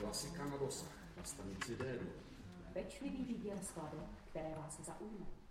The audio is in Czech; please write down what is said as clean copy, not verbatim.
Klasika na dosah na stanici D2. Pečlivý výběr skladeb, které vás zaujme.